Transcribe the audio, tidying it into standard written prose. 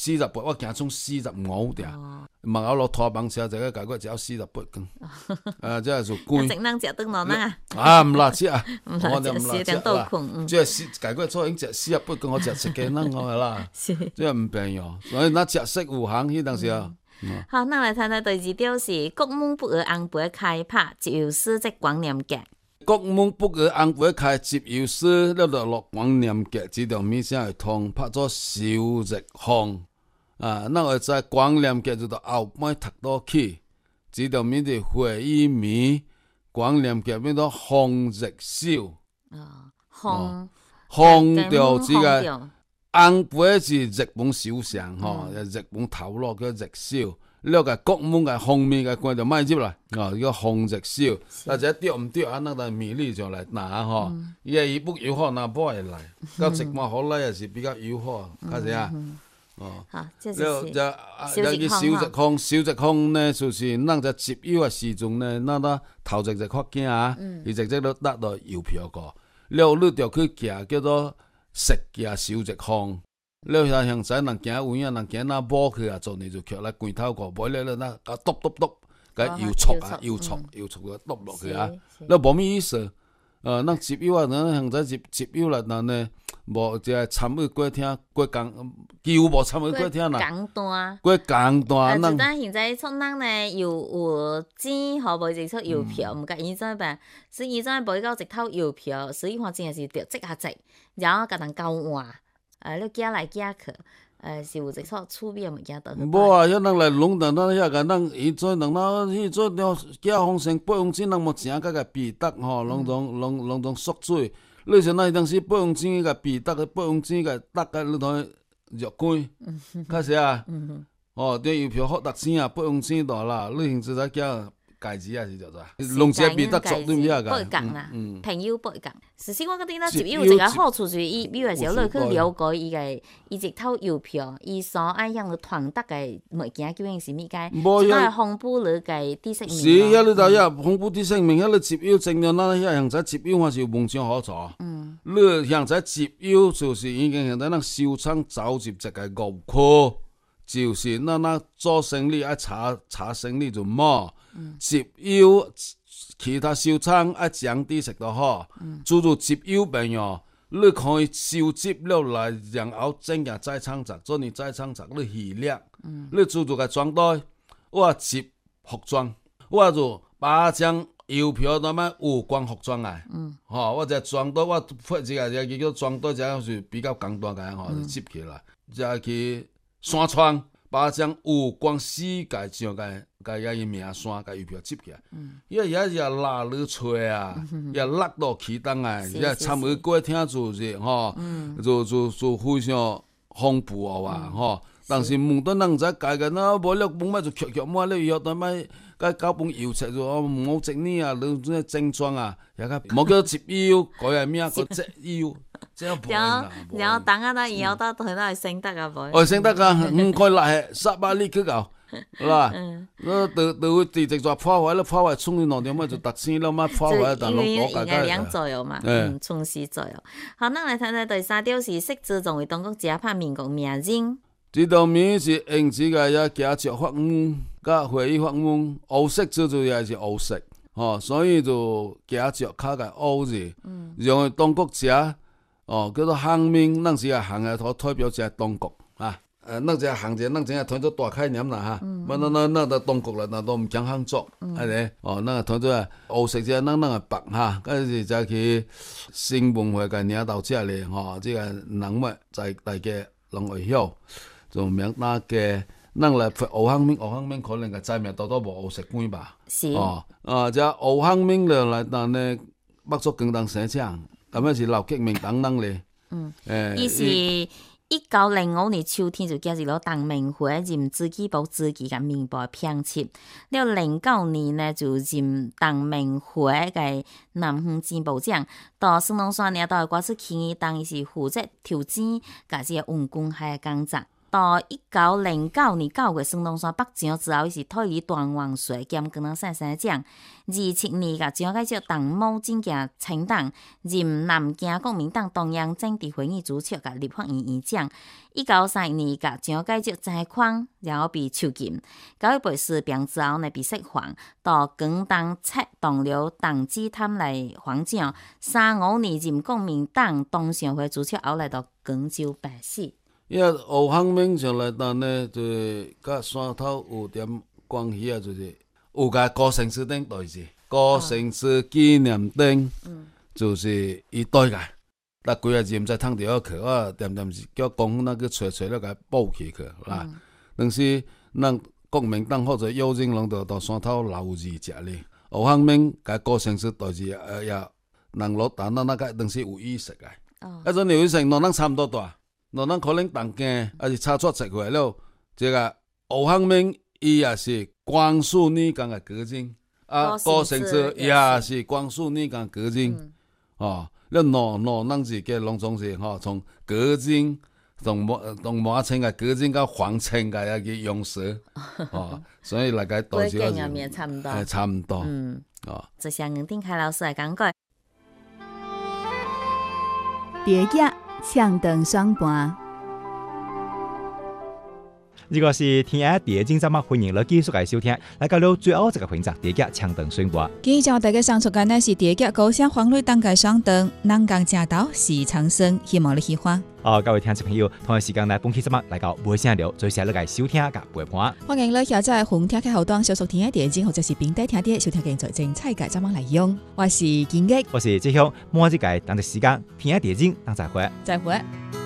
48，我行从45条，嘛后落拖房车，一个解决只要48工，这是贵。 正人食顿落哪毋辣食， 毋辣食4点倒困， 这解决错已经食48工，我食7个人好啦，这毋便宜哦。所以咱食食有行，迄当时啊。 好，咱来谈谈第二条是国门不蚵红杯开拍，集邮诗即光年节。 国门不蚵红杯开，集邮诗，了落落光年节，这条名声会通，拍做首日风。咱会知光年节就到后摆读倒去，这条名是会议暝，光年节变做风日首。风着这个红杯是日本首相吼，日本头路叫日首。了个国门个封面个关就卖入来，伊个风日首，但是对毋对，咱就米粒就来拿吼。伊不友好，那不会来，到一半好来也是比较友好，较是啊。 好，这是首日风呢，就是咱在集邮的时阵呢，咱头一日发囝啊，伊直接都拿到邮票个，了你着去寄叫做实寄首日风。了向知人行有影，人行那摸去啊，做呢就徛来关头个，买了那甲剁，甲邮戳个剁落去啊，了无咩意思。咱集邮啊，咱向知集邮啦，咱呢无即个参与过听过工，几乎无参与过听啦。过工单， 咱现在创咱呢有钱，好无就出邮票，毋甲以前办，所以以前买到一套邮票，所以看真诶是着即下济，然后甲人交换。你寄来寄去，是有一撮趣味物件倒。 无啊，遐人来弄咱遐个，咱伊做人迄做了寄风扇8公斤，人无钱甲个避得吼，拢总缩水。你像那当时8公斤个避得，8公斤个搭个你同热关，确实啊。这邮票发6千啊，8公斤大啦，你现在寄家己也是叫做，弄些避得做对遐个。 不会讲啦，朋友不会讲。其实我觉得咱集邮有一个好处就是，伊比如时候你去了解伊一套邮票，伊所爱向你传达个物件究竟是物件，即个红布你个知识面。 是遐你知遐红布知识面，遐你集邮真正咱遐向知集邮还是有梦想好处。你向知集邮就是已经向知咱收藏走入一个误区，就是咱做生意爱查生意就冇。集邮，其他收藏爱讲知识就好。诸如集邮朋友，你可以收集了来，然后整件再创作，做你再创作你系列。你诸如个装袋，我集服装，我就把张邮票那么有关服装啊。我这装袋我发一个叫装袋，这是比较简单个吼，就集起来，再去山窗。把张有关世界上甲伊名山甲邮票集起来，伊也拉你吹啊，也落到启动啊，也参与过听就是吼，就非常丰富啊吼。但是问到人在家个那无了，问嘛就曲满了以后，等摆甲交本邮册就唔好整呢啊，你这精装啊，也甲无叫集邮，改个名叫集邮。 然后等下以后回到升得啊无？ 升得啊，5块6沙巴里去搞，啦，都会直接破坏了，破坏冲去2点嘛就达千了嘛，破坏但因为2左右嘛，冲4左右。好，咱来谈谈第3条是设置作为中国加拍民国名人。 这条名是用这个也加石法门，甲会议法门，乌色最主要是乌色，所以就加石卡个乌字，用中国加。叫做行名，咱是个行个代表一个中国啊。咱这个行者，咱真系推做大概念啦哈。咱到中国啦，咱都唔讲行作，系咪？咱推做乌色者，咱个白哈，嗰是再去新闻会个领导者咧，这个人物在大家拢会晓，就名那个咱来发乌行名可能个知名多无乌色官吧。 是。 这乌行名了来，咱呢北作广东省长。咁样是老革命党人咧， 伊是1905年秋天就加入了党民会任资机部资机甲民部评测，了09年呢就任党民会嘅南方支部长，到孙中山领导挂出起义党，伊是负责投资甲这个运公海嘅工作。 到1909年9月孙中山北上之後，伊是退於段王水兼廣東省省長。27年，甲蔣介石同謀進行清黨，任南京國民黨中央政治會議主席甲立法院院長。1931年，甲蔣介石災款，然後被囚禁。9月被釋放之後呢，被釋放到廣東策動了黨支探來訪蔣。35年任國民黨東常會主席，後來到廣州辦事。 胡漢民上來當呢，就是甲山頭有點關係啊，就是有甲高城市頂代志，高城市紀念燈，就是伊代個，但規個日毋知通着去，我點是叫公園去找了甲補起去啦。但是咱國民黨或者邱正龍就到山頭留字食哩，胡漢民甲高城市代志也人落單咱個當時有意識個，迄陣有意識，咱差毋多大。那咱可能同家，還是差出食回來了。這個胡漢民伊也是光緒年間嘅個人，高城市也是光緒年間個人。哦，咱咱是嘅攏總是吼，從個人，從馬青嘅個人到黃青嘅一個用詞，哦，所以嚟個代志係差唔多。哦， 就像吳定凱老師嚟講過， 蝶仔搶燈雙盤。 如果是天下第一精節目，歡迎你繼續嚟收聽。嚟到了最後一個環節，蝶仔搶燈雙盤。 今日將大家上出嘅呢是蝶仔高聲黃磊當街雙燈，南港正道是長生，希望你喜歡。 各位聽眾朋友，同一時間嚟本期節目嚟到尾聲了，最後嚟個收聽及陪伴。 歡迎你下載紅聽嘅後端，小熟聽嘅電影或者是平底聽啲收聽嘅最精彩嘅節目嚟用。我是建益， 我是志雄，每一個當隻時間聽電影當再會。 再會。